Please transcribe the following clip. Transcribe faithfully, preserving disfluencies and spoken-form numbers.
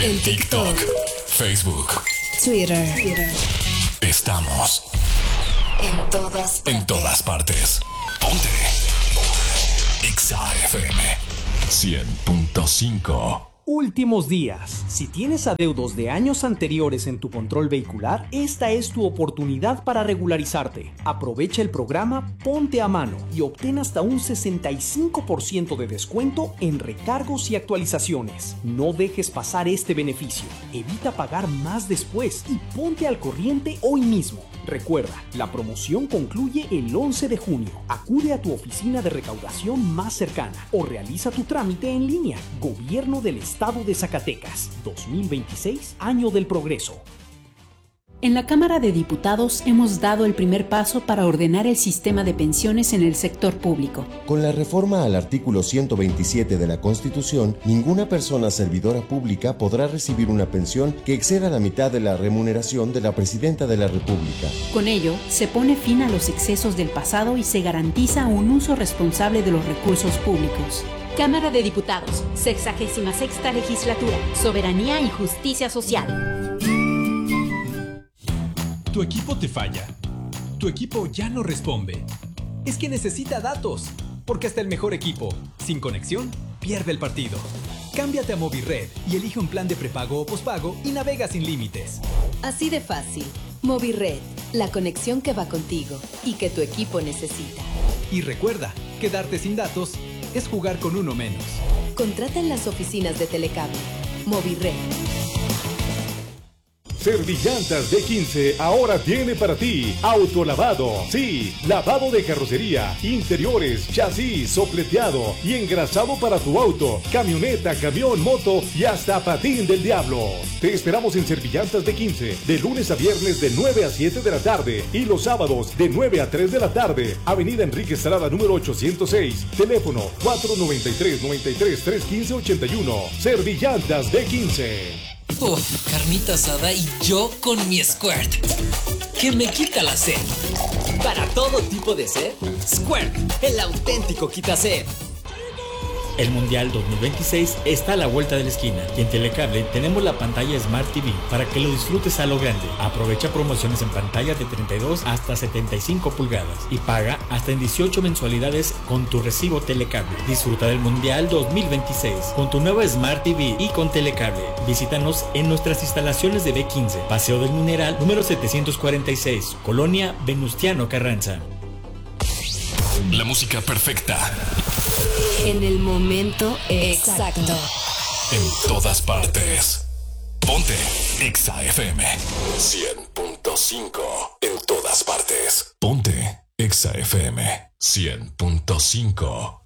En TikTok, Facebook, Twitter. Twitter. Estamos en todas partes. En todas partes. Ponte. Exa F M cien punto cinco. Últimos días. Si tienes adeudos de años anteriores en tu control vehicular, esta es tu oportunidad para regularizarte. Aprovecha el programa Ponte a Mano y obtén hasta un sesenta y cinco por ciento de descuento en recargos y actualizaciones. No dejes pasar este beneficio. Evita pagar más después y ponte al corriente hoy mismo. Recuerda, la promoción concluye el once de junio. Acude a tu oficina de recaudación más cercana o realiza tu trámite en línea. Gobierno del Estado de Zacatecas, dos mil veintiséis, Año del Progreso. En la Cámara de Diputados hemos dado el primer paso para ordenar el sistema de pensiones en el sector público. Con la reforma al artículo ciento veintisiete de la Constitución, ninguna persona servidora pública podrá recibir una pensión que exceda la mitad de la remuneración de la Presidenta de la República. Con ello, se pone fin a los excesos del pasado y se garantiza un uso responsable de los recursos públicos. Cámara de Diputados, sexagésima sexta legislatura, soberanía y justicia social. Tu equipo te falla. Tu equipo ya no responde. Es que necesita datos, porque hasta el mejor equipo, sin conexión, pierde el partido. Cámbiate a Movirred y elige un plan de prepago o pospago y navega sin límites. Así de fácil. Movirred, la conexión que va contigo y que tu equipo necesita. Y recuerda, quedarte sin datos es jugar con uno menos. Contrata en las oficinas de Telecable. Movirred. Servillantas D quince ahora tiene para ti autolavado. Sí, lavado de carrocería, interiores, chasis, sopleteado y engrasado para tu auto, camioneta, camión, moto y hasta patín del diablo. Te esperamos en Servillantas D quince de lunes a viernes de nueve a siete de la tarde y los sábados de nueve a tres de la tarde. Avenida Enrique Estrada número ochocientos seis. Teléfono cuatro noventa y tres, noventa y tres, trescientos quince, ochenta y uno. Servillantas D quince. Uf, carnita asada y yo con mi Squirt, que me quita la sed. Para todo tipo de sed, Squirt, el auténtico quita sed. El Mundial dos mil veintiséis está a la vuelta de la esquina y en Telecable tenemos la pantalla Smart T V para que lo disfrutes a lo grande. Aprovecha promociones en pantallas de treinta y dos hasta setenta y cinco pulgadas y paga hasta en dieciocho mensualidades con tu recibo Telecable. Disfruta del Mundial dos mil veintiséis con tu nueva Smart T V y con Telecable. Visítanos en nuestras instalaciones de B quince, Paseo del Mineral número setecientos cuarenta y seis, Colonia Venustiano Carranza. La música perfecta. En el momento exacto. En todas partes. Ponte Exa F M cien punto cinco. En todas partes. Ponte Exa F M cien punto cinco.